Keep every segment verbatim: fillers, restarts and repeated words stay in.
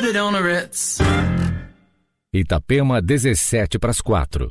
put it on the Ritz. Itapema, dezessete para as quatro.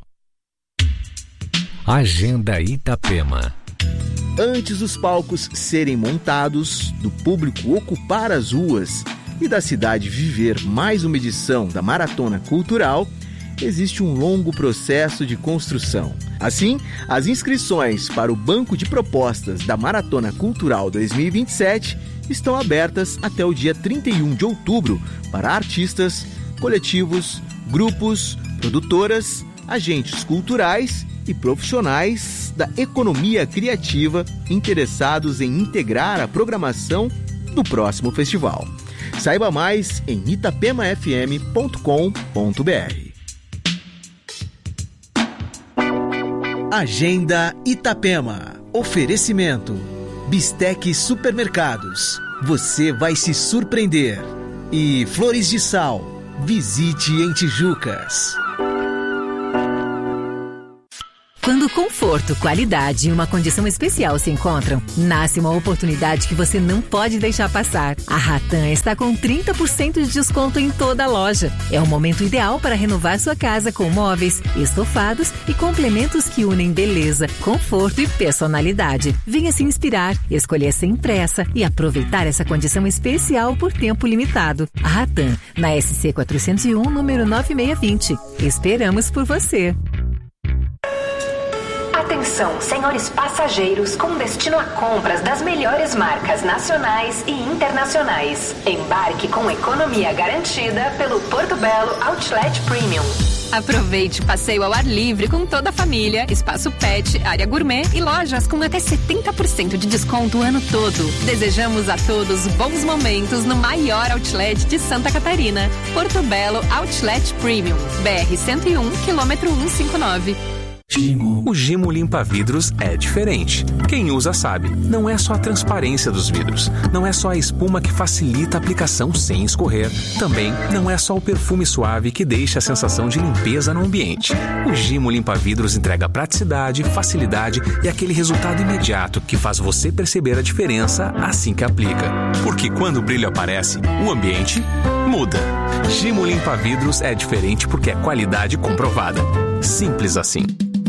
Agenda Itapema. Antes dos palcos serem montados, do público ocupar as ruas e da cidade viver mais uma edição da Maratona Cultural, existe um longo processo de construção. Assim, as inscrições para o Banco de Propostas da Maratona Cultural dois mil e vinte e sete estão abertas até o dia trinta e um de outubro para artistas, coletivos, grupos, produtoras, agentes culturais e profissionais da economia criativa interessados em integrar a programação do próximo festival. Saiba mais em itapema f m ponto com ponto b r. Agenda Itapema. Oferecimento Bistec Supermercados. Você vai se surpreender. E Flores de Sal. Visite em Tijucas. Quando conforto, qualidade e uma condição especial se encontram, nasce uma oportunidade que você não pode deixar passar. A Ratan está com trinta por cento de desconto em toda a loja. É o momento ideal para renovar sua casa com móveis, estofados e complementos que unem beleza, conforto e personalidade. Venha se inspirar, escolher sem pressa e aproveitar essa condição especial por tempo limitado. A Ratan, na S C quatrocentos e um, número nove seis dois zero. Esperamos por você. Atenção, senhores passageiros com destino a compras das melhores marcas nacionais e internacionais. Embarque com economia garantida pelo Porto Belo Outlet Premium. Aproveite passeio ao ar livre com toda a família, espaço pet, área gourmet e lojas com até setenta por cento de desconto o ano todo. Desejamos a todos bons momentos no maior outlet de Santa Catarina. Porto Belo Outlet Premium, B R cento e um, quilômetro cento e cinquenta e nove. O Gimo Limpa Vidros é diferente. Quem usa sabe, não é só a transparência dos vidros, não é só a espuma que facilita a aplicação sem escorrer, também não é só o perfume suave que deixa a sensação de limpeza no ambiente. O Gimo Limpa Vidros entrega praticidade, facilidade e aquele resultado imediato que faz você perceber a diferença assim que aplica. Porque quando o brilho aparece, o ambiente muda. Gimo Limpa Vidros é diferente porque é qualidade comprovada. Simples assim.